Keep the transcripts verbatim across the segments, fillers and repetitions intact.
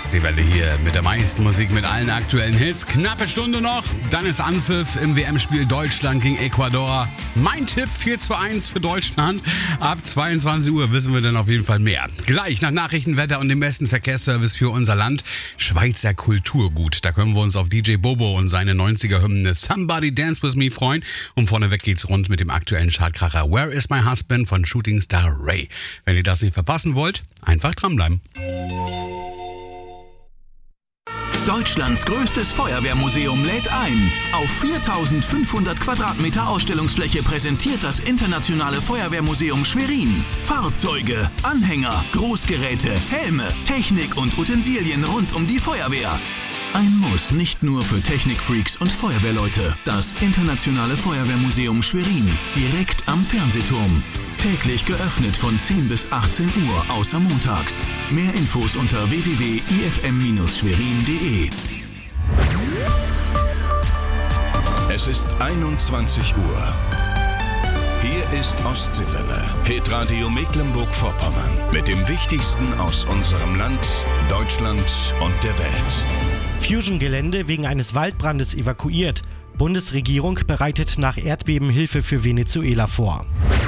Ostseewelle hier mit der meisten Musik, mit allen aktuellen Hits. Knappe Stunde noch, dann ist Anpfiff im W M-Spiel Deutschland gegen Ecuador. Mein Tipp vier zu eins für Deutschland. Ab zweiundzwanzig Uhr wissen wir dann auf jeden Fall mehr. Gleich nach Nachrichten, Wetter und dem besten Verkehrsservice für unser Land. Schweizer Kulturgut. Da können wir uns auf D J Bobo und seine neunziger-Hymne Somebody Dance With Me freuen. Und vorneweg geht's rund mit dem aktuellen Chartkracher Where Is My Husband von Shooting Star Ray. Wenn ihr das nicht verpassen wollt, einfach dranbleiben. Deutschlands größtes Feuerwehrmuseum lädt ein. Auf viertausendfünfhundert Quadratmeter Ausstellungsfläche präsentiert das Internationale Feuerwehrmuseum Schwerin Fahrzeuge, Anhänger, Großgeräte, Helme, Technik und Utensilien rund um die Feuerwehr. Ein Muss nicht nur für Technikfreaks und Feuerwehrleute. Das Internationale Feuerwehrmuseum Schwerin, direkt am Fernsehturm. Täglich geöffnet von zehn bis achtzehn Uhr, außer montags. Mehr Infos unter w w w punkt i f m schwerin punkt d e. Es ist einundzwanzig Uhr. Hier ist Ostseewelle, Hitradio Mecklenburg-Vorpommern. Mit dem Wichtigsten aus unserem Land, Deutschland und der Welt. Fusion-Gelände wegen eines Waldbrandes evakuiert. Bundesregierung bereitet nach Erdbeben Hilfe für Venezuela vor.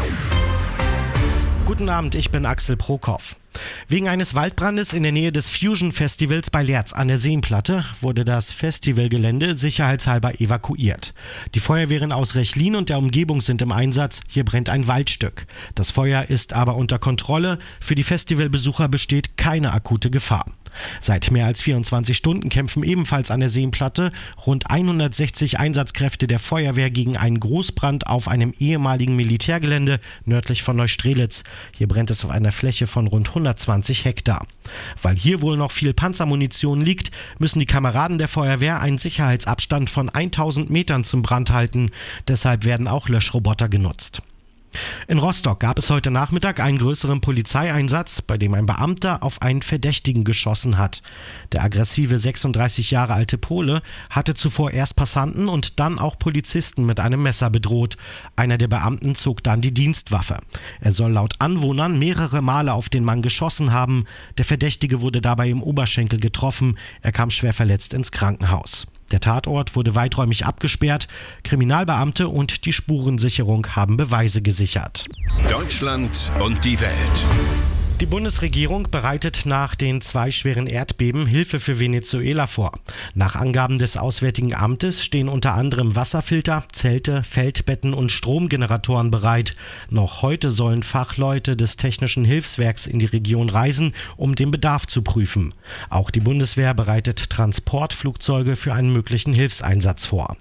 Guten Abend, ich bin Axel Prokop. Wegen eines Waldbrandes in der Nähe des Fusion-Festivals bei Lerz an der Seenplatte wurde das Festivalgelände sicherheitshalber evakuiert. Die Feuerwehren aus Rechlin und der Umgebung sind im Einsatz. Hier brennt ein Waldstück. Das Feuer ist aber unter Kontrolle. Für die Festivalbesucher besteht keine akute Gefahr. Seit mehr als vierundzwanzig Stunden kämpfen ebenfalls an der Seenplatte rund hundertsechzig Einsatzkräfte der Feuerwehr gegen einen Großbrand auf einem ehemaligen Militärgelände nördlich von Neustrelitz. Hier brennt es auf einer Fläche von rund hundertzwanzig Hektar. Weil hier wohl noch viel Panzermunition liegt, müssen die Kameraden der Feuerwehr einen Sicherheitsabstand von tausend Metern zum Brand halten. Deshalb werden auch Löschroboter genutzt. In Rostock gab es heute Nachmittag einen größeren Polizeieinsatz, bei dem ein Beamter auf einen Verdächtigen geschossen hat. Der aggressive sechsunddreißig Jahre alte Pole hatte zuvor erst Passanten und dann auch Polizisten mit einem Messer bedroht. Einer der Beamten zog dann die Dienstwaffe. Er soll laut Anwohnern mehrere Male auf den Mann geschossen haben. Der Verdächtige wurde dabei im Oberschenkel getroffen. Er kam schwer verletzt ins Krankenhaus. Der Tatort wurde weiträumig abgesperrt. Kriminalbeamte und die Spurensicherung haben Beweise gesichert. Deutschland und die Welt. Die Bundesregierung bereitet nach den zwei schweren Erdbeben Hilfe für Venezuela vor. Nach Angaben des Auswärtigen Amtes stehen unter anderem Wasserfilter, Zelte, Feldbetten und Stromgeneratoren bereit. Noch heute sollen Fachleute des Technischen Hilfswerks in die Region reisen, um den Bedarf zu prüfen. Auch die Bundeswehr bereitet Transportflugzeuge für einen möglichen Hilfseinsatz vor.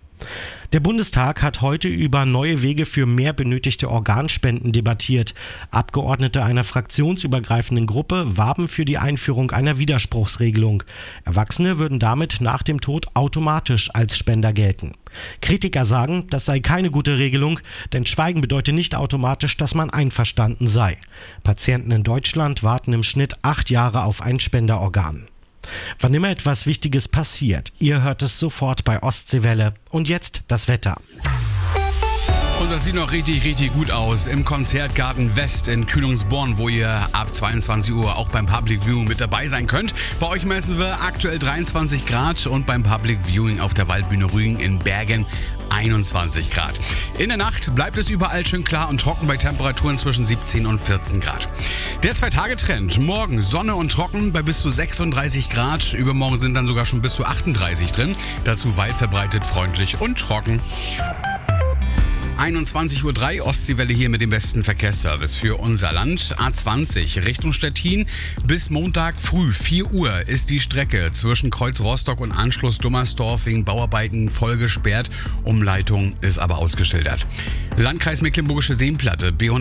Der Bundestag hat heute über neue Wege für mehr benötigte Organspenden debattiert. Abgeordnete einer fraktionsübergreifenden Gruppe warben für die Einführung einer Widerspruchsregelung. Erwachsene würden damit nach dem Tod automatisch als Spender gelten. Kritiker sagen, das sei keine gute Regelung, denn Schweigen bedeutet nicht automatisch, dass man einverstanden sei. Patienten in Deutschland warten im Schnitt acht Jahre auf ein Spenderorgan. Wann immer etwas Wichtiges passiert, ihr hört es sofort bei Ostseewelle. Und jetzt das Wetter. Und das sieht noch richtig, richtig gut aus im Konzertgarten West in Kühlungsborn, wo ihr ab zweiundzwanzig Uhr auch beim Public Viewing mit dabei sein könnt. Bei euch messen wir aktuell dreiundzwanzig Grad und beim Public Viewing auf der Waldbühne Rügen in Bergen einundzwanzig Grad. In der Nacht bleibt es überall schön klar und trocken bei Temperaturen zwischen siebzehn und vierzehn Grad. Der Zwei-Tage-Trend. Morgen Sonne und trocken bei bis zu sechsunddreißig Grad. Übermorgen sind dann sogar schon bis zu achtunddreißig drin. Dazu weit verbreitet, freundlich und trocken. einundzwanzig Uhr drei, Ostseewelle hier mit dem besten Verkehrsservice für unser Land. A zwanzig Richtung Stettin. Bis Montag früh vier Uhr ist die Strecke zwischen Kreuz Rostock und Anschluss Dummersdorf wegen Bauarbeiten voll gesperrt. Umleitung ist aber ausgeschildert. Landkreis Mecklenburgische Seenplatte, B